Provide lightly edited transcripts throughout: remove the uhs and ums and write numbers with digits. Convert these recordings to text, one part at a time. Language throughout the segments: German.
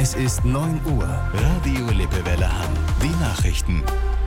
Es ist 9 Uhr. Radio Lippewelle Hamm. Die Nachrichten.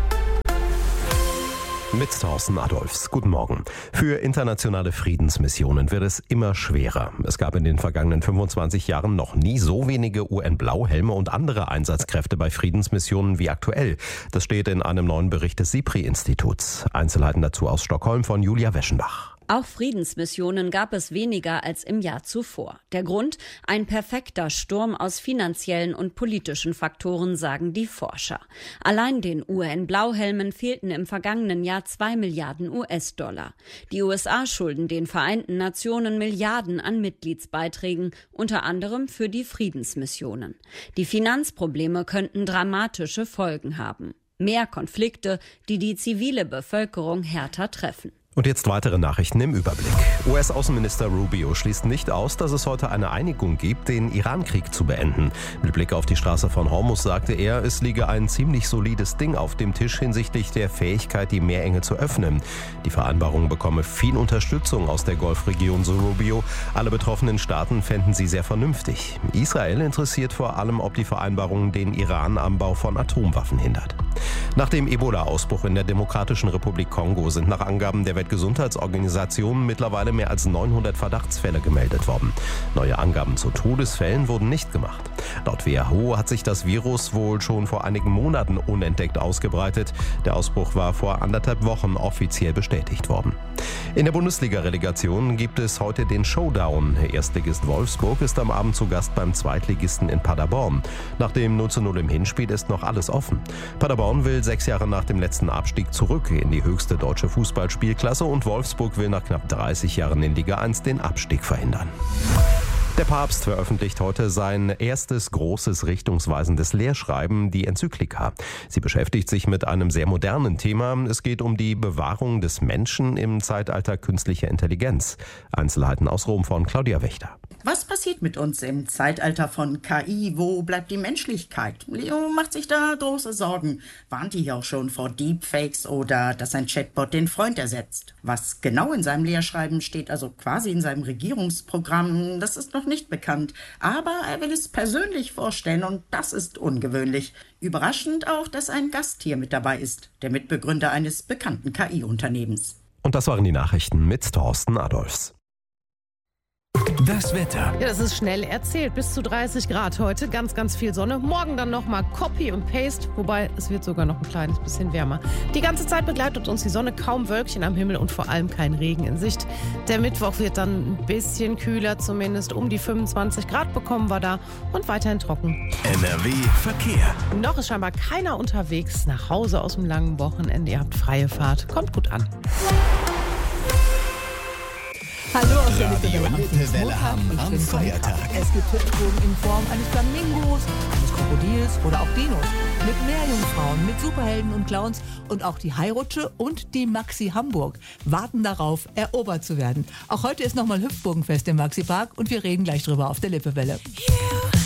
Mit Thorsten Adolfs. Guten Morgen. Für internationale Friedensmissionen wird es immer schwerer. Es gab in den vergangenen 25 Jahren noch nie so wenige UN-Blauhelme und andere Einsatzkräfte bei Friedensmissionen wie aktuell. Das steht in einem neuen Bericht des SIPRI-Instituts. Einzelheiten dazu aus Stockholm von Julia Weschenbach. Auch Friedensmissionen gab es weniger als im Jahr zuvor. Der Grund? Ein perfekter Sturm aus finanziellen und politischen Faktoren, sagen die Forscher. Allein den UN-Blauhelmen fehlten im vergangenen Jahr 2 Milliarden US-Dollar. Die USA schulden den Vereinten Nationen Milliarden an Mitgliedsbeiträgen, unter anderem für die Friedensmissionen. Die Finanzprobleme könnten dramatische Folgen haben. Mehr Konflikte, die die zivile Bevölkerung härter treffen. Und jetzt weitere Nachrichten im Überblick. US-Außenminister Rubio schließt nicht aus, dass es heute eine Einigung gibt, den Iran-Krieg zu beenden. Mit Blick auf die Straße von Hormuz sagte er, es liege ein ziemlich solides Ding auf dem Tisch hinsichtlich der Fähigkeit, die Meerenge zu öffnen. Die Vereinbarung bekomme viel Unterstützung aus der Golfregion, so Rubio. Alle betroffenen Staaten fänden sie sehr vernünftig. Israel interessiert vor allem, ob die Vereinbarung den Iran am Bau von Atomwaffen hindert. Nach dem Ebola-Ausbruch in der Demokratischen Republik Kongo sind nach Angaben der Weltgesundheitsorganisation mittlerweile mehr als 900 Verdachtsfälle gemeldet worden. Neue Angaben zu Todesfällen wurden nicht gemacht. Laut WHO hat sich das Virus wohl schon vor einigen Monaten unentdeckt ausgebreitet. Der Ausbruch war vor 1,5 Wochen offiziell bestätigt worden. In der Bundesliga-Relegation gibt es heute den Showdown. Erstligist Wolfsburg ist am Abend zu Gast beim Zweitligisten in Paderborn. Nach dem 0:0 im Hinspiel ist noch alles offen. Paderborn will 6 Jahre nach dem letzten Abstieg zurück in die höchste deutsche Fußballspielklasse und Wolfsburg will nach knapp 30 Jahren in Liga 1 den Abstieg verhindern. Der Papst veröffentlicht heute sein erstes großes richtungsweisendes Lehrschreiben, die Enzyklika. Sie beschäftigt sich mit einem sehr modernen Thema. Es geht um die Bewahrung des Menschen im Zeitalter künstlicher Intelligenz. Einzelheiten aus Rom von Claudia Wächter. Was passiert mit uns im Zeitalter von KI? Wo bleibt die Menschlichkeit? Leo macht sich da große Sorgen. Warnt hier auch schon vor Deepfakes oder dass ein Chatbot den Freund ersetzt. Was genau in seinem Lehrschreiben steht, also quasi in seinem Regierungsprogramm, das ist noch nicht bekannt. Aber er will es persönlich vorstellen und das ist ungewöhnlich. Überraschend auch, dass ein Gast hier mit dabei ist, der Mitbegründer eines bekannten KI-Unternehmens. Und das waren die Nachrichten mit Thorsten Adolfs. Das Wetter. Ja, das ist schnell erzählt. Bis zu 30 Grad heute, ganz, ganz viel Sonne. Morgen dann nochmal Copy und Paste, wobei es wird sogar noch ein kleines bisschen wärmer. Die ganze Zeit begleitet uns die Sonne, kaum Wölkchen am Himmel und vor allem kein Regen in Sicht. Der Mittwoch wird dann ein bisschen kühler, zumindest um die 25 Grad bekommen wir da und weiterhin trocken. NRW Verkehr. Noch ist scheinbar keiner unterwegs nach Hause aus dem langen Wochenende. Ihr habt freie Fahrt. Kommt gut an. Hallo aus der Radio Lippewelle Hamm am Feiertag. Es gibt Hüpfburgen in Form eines Flamingos, eines Krokodils oder auch Dinos. Mit Meerjungfrauen, mit Superhelden und Clowns und auch die Hairutsche und die Maxi Hamburg warten darauf, erobert zu werden. Auch heute ist nochmal Hüpfburgenfest im Maxi Park und wir reden gleich drüber auf der Lippewelle. Yeah.